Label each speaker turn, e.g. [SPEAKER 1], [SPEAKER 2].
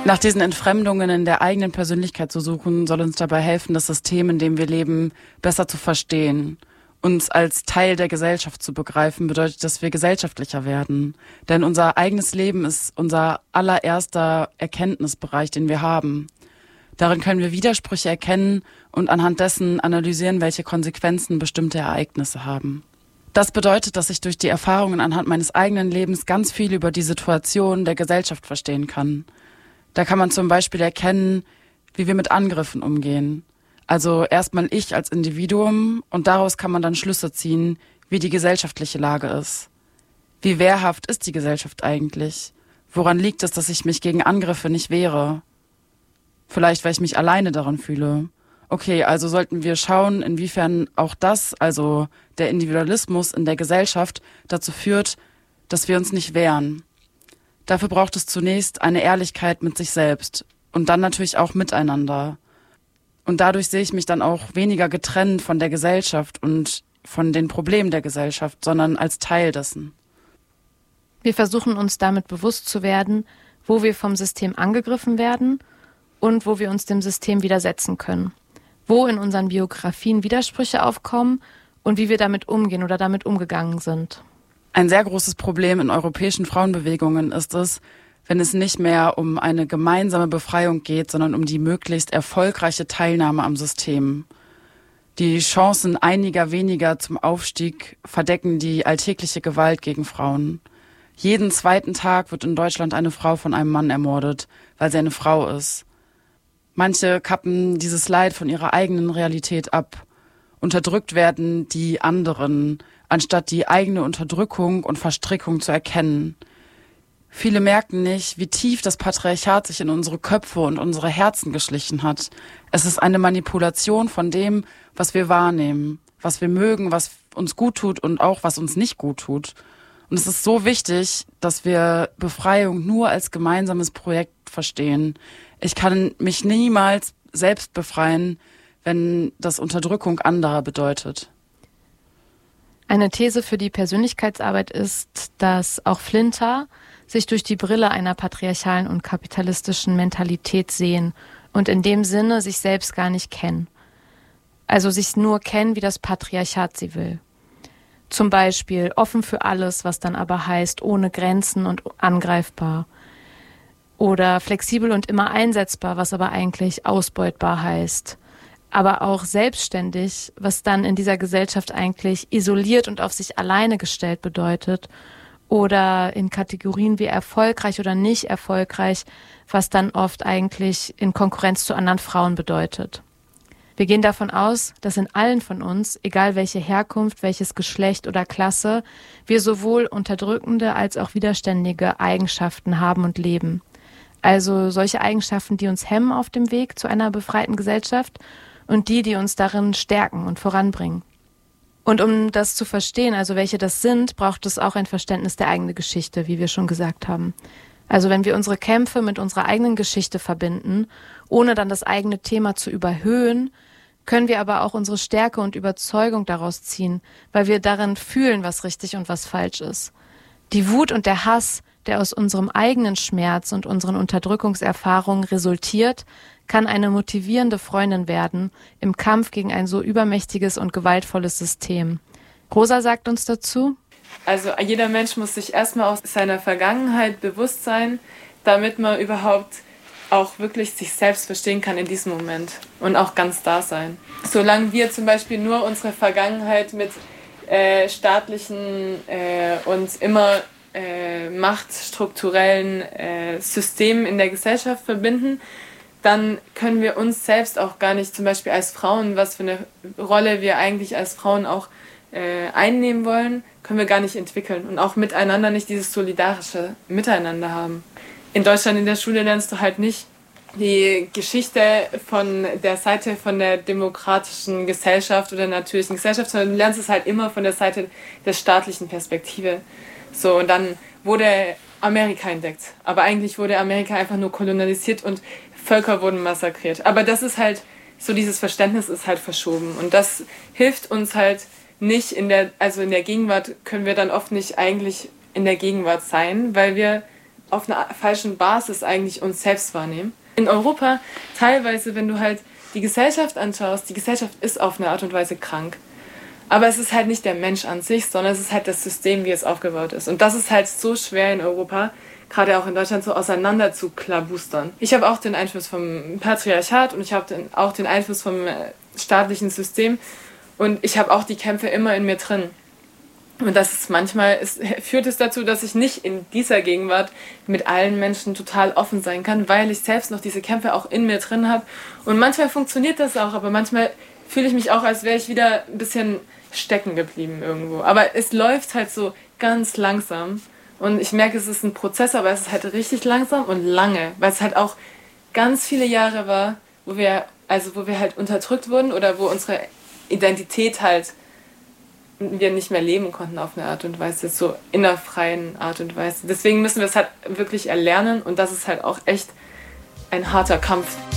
[SPEAKER 1] Nach diesen Entfremdungen in der eigenen Persönlichkeit zu suchen, soll uns dabei helfen, das System, in dem wir leben, besser zu verstehen. Uns als Teil der Gesellschaft zu begreifen, bedeutet, dass wir gesellschaftlicher werden. Denn unser eigenes Leben ist unser allererster Erkenntnisbereich, den wir haben. Darin können wir Widersprüche erkennen und anhand dessen analysieren, welche Konsequenzen bestimmte Ereignisse haben. Das bedeutet, dass ich durch die Erfahrungen anhand meines eigenen Lebens ganz viel über die Situation der Gesellschaft verstehen kann. Da kann man zum Beispiel erkennen, wie wir mit Angriffen umgehen. Also erstmal ich als Individuum und daraus kann man dann Schlüsse ziehen, wie die gesellschaftliche Lage ist. Wie wehrhaft ist die Gesellschaft eigentlich? Woran liegt es, dass ich mich gegen Angriffe nicht wehre? Vielleicht, weil ich mich alleine daran fühle. Okay, also sollten wir schauen, inwiefern auch das, also der Individualismus in der Gesellschaft, dazu führt, dass wir uns nicht wehren. Dafür braucht es zunächst eine Ehrlichkeit mit sich selbst und dann natürlich auch miteinander. Und dadurch sehe ich mich dann auch weniger getrennt von der Gesellschaft und von den Problemen der Gesellschaft, sondern als Teil dessen.
[SPEAKER 2] Wir versuchen uns damit bewusst zu werden, wo wir vom System angegriffen werden und wo wir uns dem System widersetzen können. Wo in unseren Biografien Widersprüche aufkommen und wie wir damit umgehen oder damit umgegangen sind.
[SPEAKER 1] Ein sehr großes Problem in europäischen Frauenbewegungen ist es, wenn es nicht mehr um eine gemeinsame Befreiung geht, sondern um die möglichst erfolgreiche Teilnahme am System. Die Chancen einiger weniger zum Aufstieg verdecken die alltägliche Gewalt gegen Frauen. Jeden zweiten Tag wird in Deutschland eine Frau von einem Mann ermordet, weil sie eine Frau ist. Manche kappen dieses Leid von ihrer eigenen Realität ab. Unterdrückt werden die anderen, anstatt die eigene Unterdrückung und Verstrickung zu erkennen. Viele merken nicht, wie tief das Patriarchat sich in unsere Köpfe und unsere Herzen geschlichen hat. Es ist eine Manipulation von dem, was wir wahrnehmen, was wir mögen, was uns gut tut und auch was uns nicht gut tut. Und es ist so wichtig, dass wir Befreiung nur als gemeinsames Projekt verstehen. Ich kann mich niemals selbst befreien, wenn das Unterdrückung anderer bedeutet.
[SPEAKER 2] Eine These für die Persönlichkeitsarbeit ist, dass auch Flinter sich durch die Brille einer patriarchalen und kapitalistischen Mentalität sehen und in dem Sinne sich selbst gar nicht kennen. Also sich nur kennen, wie das Patriarchat sie will. Zum Beispiel offen für alles, was dann aber heißt, ohne Grenzen und angreifbar. Oder flexibel und immer einsetzbar, was aber eigentlich ausbeutbar heißt. Aber auch selbstständig, was dann in dieser Gesellschaft eigentlich isoliert und auf sich alleine gestellt bedeutet. Oder in Kategorien wie erfolgreich oder nicht erfolgreich, was dann oft eigentlich in Konkurrenz zu anderen Frauen bedeutet. Wir gehen davon aus, dass in allen von uns, egal welche Herkunft, welches Geschlecht oder Klasse, wir sowohl unterdrückende als auch widerständige Eigenschaften haben und leben. Also solche Eigenschaften, die uns hemmen auf dem Weg zu einer befreiten Gesellschaft und die uns darin stärken und voranbringen. Und um das zu verstehen, also welche das sind, braucht es auch ein Verständnis der eigenen Geschichte, wie wir schon gesagt haben. Also wenn wir unsere Kämpfe mit unserer eigenen Geschichte verbinden, ohne dann das eigene Thema zu überhöhen, können wir aber auch unsere Stärke und Überzeugung daraus ziehen, weil wir darin fühlen, was richtig und was falsch ist. Die Wut und der Hass, der aus unserem eigenen Schmerz und unseren Unterdrückungserfahrungen resultiert, kann eine motivierende Freundin werden im Kampf gegen ein so übermächtiges und gewaltvolles System. Rosa sagt uns dazu:
[SPEAKER 3] Also jeder Mensch muss sich erstmal aus seiner Vergangenheit bewusst sein, damit man überhaupt auch wirklich sich selbst verstehen kann in diesem Moment und auch ganz da sein. Solange wir zum Beispiel nur unsere Vergangenheit mit staatlichen und immer machtstrukturellen Systemen in der Gesellschaft verbinden, dann können wir uns selbst auch gar nicht, zum Beispiel als Frauen, was für eine Rolle wir eigentlich als Frauen auch einnehmen wollen, können wir gar nicht entwickeln und auch miteinander nicht dieses solidarische Miteinander haben. In Deutschland in der Schule lernst du halt nicht die Geschichte von der Seite von der demokratischen Gesellschaft oder natürlichen Gesellschaft, sondern du lernst es halt immer von der Seite der staatlichen Perspektive. So, und dann wurde Amerika entdeckt. Aber eigentlich wurde Amerika einfach nur kolonialisiert und Völker wurden massakriert. Aber das ist halt, so dieses Verständnis ist halt verschoben. Und das hilft uns halt nicht also in der Gegenwart können wir dann oft nicht eigentlich in der Gegenwart sein, weil wir auf einer falschen Basis eigentlich uns selbst wahrnehmen. In Europa teilweise, wenn du halt die Gesellschaft anschaust, die Gesellschaft ist auf eine Art und Weise krank. Aber es ist halt nicht der Mensch an sich, sondern es ist halt das System, wie es aufgebaut ist. Und das ist halt so schwer in Europa, gerade auch in Deutschland, so auseinander zu klabustern. Ich habe auch den Einfluss vom Patriarchat und ich habe auch den Einfluss vom staatlichen System. Und ich habe auch die Kämpfe immer in mir drin. Und das ist manchmal, führt es dazu, dass ich nicht in dieser Gegenwart mit allen Menschen total offen sein kann, weil ich selbst noch diese Kämpfe auch in mir drin habe. Und manchmal funktioniert das auch, aber manchmal fühle ich mich auch, als wäre ich wieder ein bisschen stecken geblieben irgendwo. Aber es läuft halt so ganz langsam. Und ich merke, es ist ein Prozess, aber es ist halt richtig langsam und lange, weil es halt auch ganz viele Jahre war, wo wir halt unterdrückt wurden oder wo unsere Identität halt wir nicht mehr leben konnten auf eine Art und Weise, so in einer freien Art und Weise. Deswegen müssen wir es halt wirklich erlernen und das ist halt auch echt ein harter Kampf.